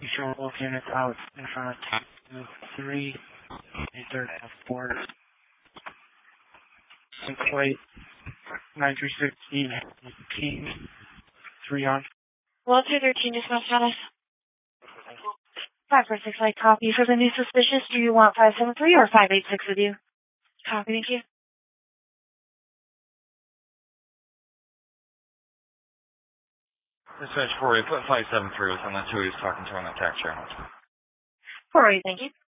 You show both units out in front of 2-3, a third of 4. And plate 9360, King, 3 on. Well, 213, dispatch status. 546 light copy. For the new suspicious, do you want 573 or 586 with you? Copy, thank you. Dispatch 4, put 573 with him. That's who he was talking to on that tax channel. 4, thank you.